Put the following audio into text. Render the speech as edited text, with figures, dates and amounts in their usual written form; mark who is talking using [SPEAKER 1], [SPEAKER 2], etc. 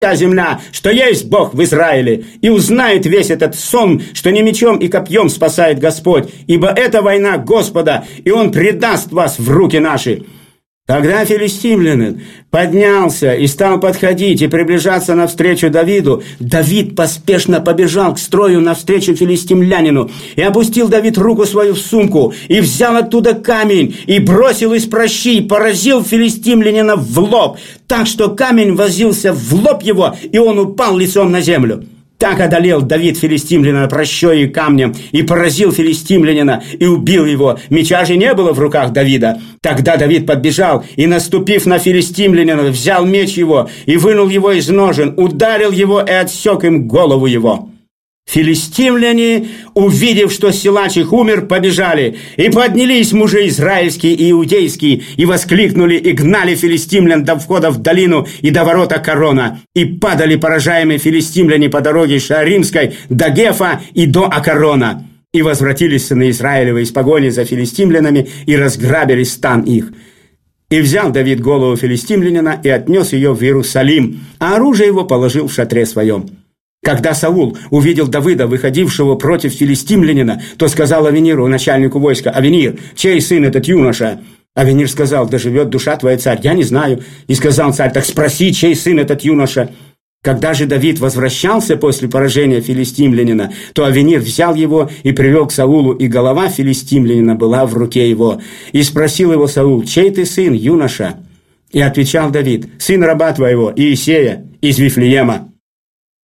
[SPEAKER 1] вся земля, что есть Бог в Израиле, и узнает весь этот сон, что не мечом и копьем спасает Господь, ибо это война Господа, и Он предаст вас в руки наши». Тогда филистимлянин поднялся и стал подходить и приближаться навстречу Давиду. Давид поспешно побежал к строю навстречу филистимлянину. И опустил Давид руку свою в сумку, и взял оттуда камень, и бросил из пращи, и поразил филистимлянина в лоб, так что камень возился в лоб его, и он упал лицом на землю. Так одолел Давид филистимлянина пращой и камнем, и поразил филистимлянина, и убил его. Меча же не было в руках Давида. Тогда Давид подбежал, и, наступив на филистимлянина, взял меч его, и вынул его из ножен, ударил его и отсек им голову его. Филистимляне, увидев, что силач их умер, побежали, и поднялись мужи израильские и иудейские, и воскликнули, и гнали филистимлян до входа в долину и до ворота Акорона, и падали поражаемые филистимляне по дороге Шааримской до Гефа и до Акорона. И возвратились сыны Израилевы из погони за филистимлянами, и разграбили стан их. И взял Давид голову филистимлянина и отнес ее в Иерусалим, а оружие его положил в шатре своем. Когда Саул увидел Давида, выходившего против филистимлянина, то сказал Авениру, начальнику войска: «Авенир, чей сын этот юноша?» Авенир сказал: «Да живет душа твоя, царь, я не знаю». И сказал царь: «Так спроси, чей сын этот юноша». Когда же Давид возвращался после поражения филистимлянина, то Авенир взял его и привел к Саулу, и голова филистимлянина была в руке его. И спросил его Саул: «Чей ты сын, юноша?» И отвечал Давид: «Сын раба твоего, Иисея, из Вифлеема».